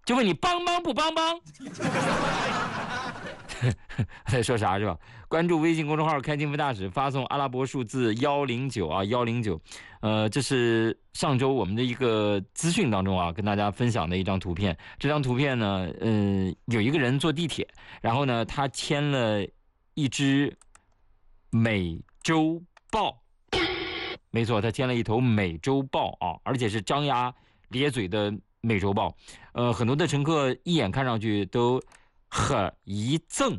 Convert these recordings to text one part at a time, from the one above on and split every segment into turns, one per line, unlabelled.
就问你帮帮不帮帮？在说啥是吧？关注微信公众号开金福大使，发送阿拉伯数字109啊109。这是上周我们的一个资讯当中啊，跟大家分享的一张图片。这张图片呢，有一个人坐地铁，然后呢，他牵了一只美洲豹。没错，他牵了一头美洲豹啊，而且是张牙咧嘴的美洲豹。很多的乘客一眼看上去都很一怔，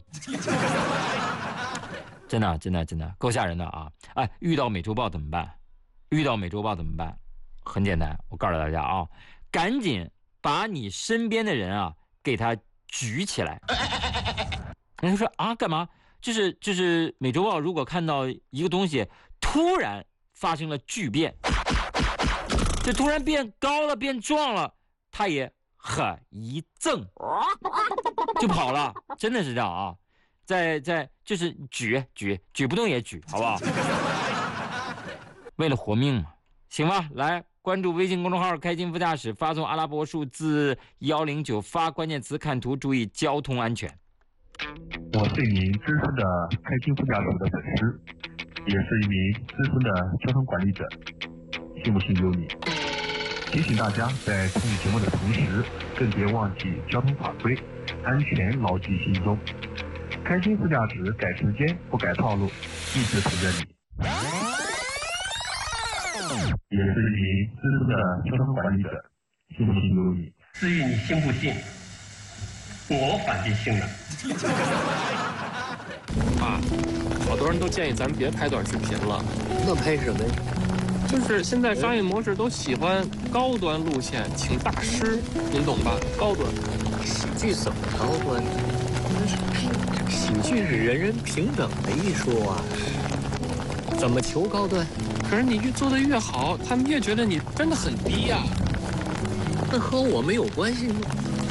真的够吓人的啊！哎，遇到美洲豹怎么办？遇到美洲豹怎么办？很简单，我告诉大家啊，赶紧把你身边的人啊给他举起来。人家说啊，干嘛？就是美洲豹如果看到一个东西突然发生了巨变，就突然变高了变壮了，它也很一怔就跑了，真的是这样啊！在就是举不动也举，好不好？为了活命嘛，行吧？来关注微信公众号开金副驾驶，发送阿拉伯数字109，发关键词看图，注意交通安全。
我是一名资深的开金副驾驶的粉丝，也是一名资深的交通管理者，信不信由你。提醒大家在参与节目的同时，更别忘记交通法规，安全牢记心中。开心副驾驶，改时间不改套路，一直陪着你。也是一名资深的交通管理者，信不信由你。
至于你信不信，我反正信了。
啊，好多人都建议咱别拍短视频了。
那拍什么呀？
就是现在商业模式都喜欢高端路线，请大师，您懂吧？高端。
喜剧怎么高端呢？喜剧是人人平等的艺术啊，怎么求高端？
可是你越做得越好，他们越觉得你真的很低呀。
那和我没有关系吗？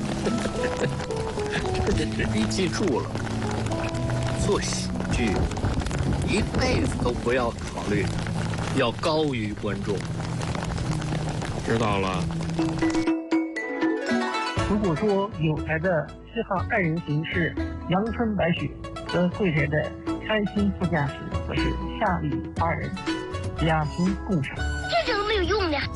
你记住了，做喜剧一辈子都不要考虑要高于观众。
知道了。
如果说有才的适合二人行是阳春白雪，则会才的开心副驾驶则是夏利二人，两情共赏。
这怎么没有用呢？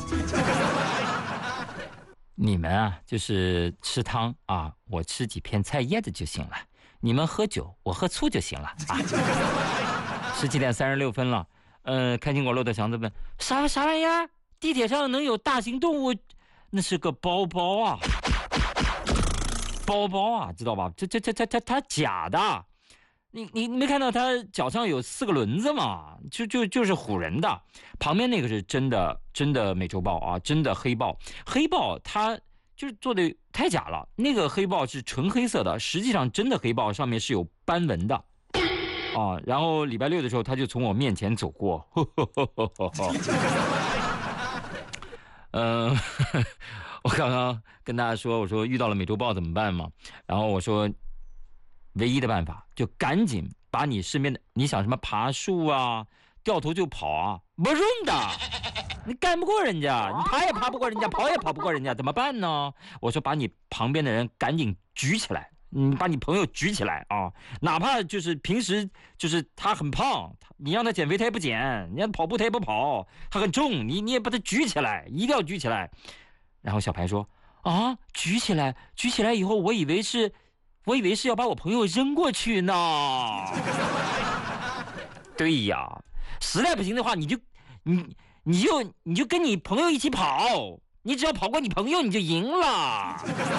你们啊，就是吃汤啊，我吃几片菜叶子就行了；你们喝酒，我喝醋就行了啊。17点36分了，开心果路的祥子问啥玩意儿？地铁上能有大型动物？那是个包包啊，包包啊，知道吧？它假的。你没看到他脚上有4个轮子吗？就是唬人的。旁边那个是真的美洲豹啊，真的黑豹。黑豹它就是做的太假了，那个黑豹是纯黑色的，实际上真的黑豹上面是有斑纹的啊。然后礼拜六的时候，他就从我面前走过。我刚刚跟大家说，我说遇到了美洲豹怎么办嘛？然后我说。唯一的办法就赶紧把你身边的，你想什么爬树啊，掉头就跑啊，没用的，你干不过人家，你爬也爬不过人家，跑也跑不过人家，怎么办呢？我说把你旁边的人赶紧举起来，你把你朋友举起来啊，哪怕就是平时就是他很胖，你让他减肥他也不减，你让他跑步他也不跑，他很重，你也把他举起来，一定要举起来。然后小白说啊，举起来以后，我以为是要把我朋友扔过去呢。对呀，实在不行的话，你就跟你朋友一起跑，你只要跑过你朋友，你就赢了。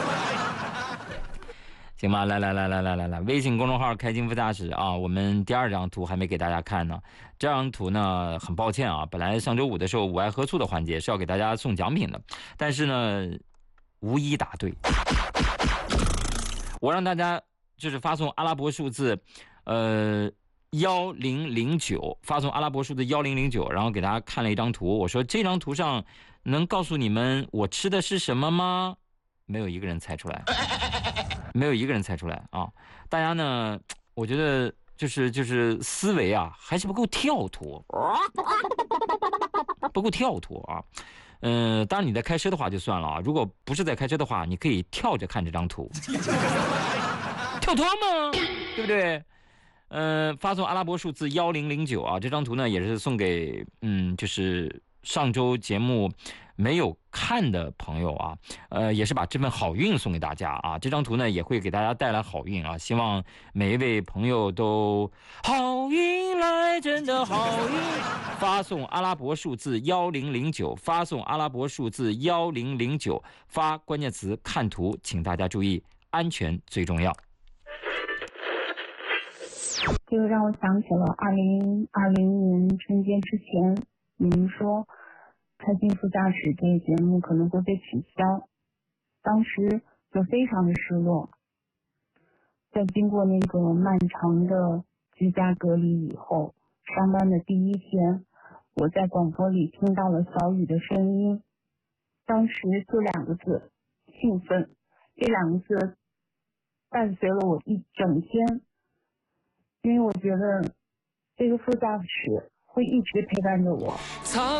行吧，来，微信公众号开金副驾驶啊，我们第2张图还没给大家看呢。这张图呢，很抱歉啊，本来上周五的时候，我爱喝醋的环节是要给大家送奖品的，但是呢，无一答对。我让大家就是发送阿拉伯数字1009，发送阿拉伯数字1009，然后给大家看了一张图，我说这张图上能告诉你们我吃的是什么吗？没有一个人猜出来，没有一个人猜出来啊！大家呢，我觉得就是思维啊，还是不够跳脱，不够跳脱啊。 当然你在开车的话就算了啊，如果不是在开车的话，你可以跳着看这张图，跳脱吗？对不对？发送阿拉伯数字1009啊，这张图呢也是送给就是上周节目没有看的朋友啊，也是把这份好运送给大家啊。这张图呢也会给大家带来好运啊，希望每一位朋友都好运来，真的好运。发送阿拉伯数字1009，发送阿拉伯数字1009，发关键词看图，请大家注意，安全最重要。
这个让我想起了2020年春节之前，你们说开心副驾驶这个节目可能会被取消，当时就非常的失落。在经过那个漫长的居家隔离以后，上班的第一天，我在广播里听到了小雨的声音，当时就2个字：兴奋。这2个字伴随了我一整天。因为我觉得这个副驾驶会一直陪伴着我。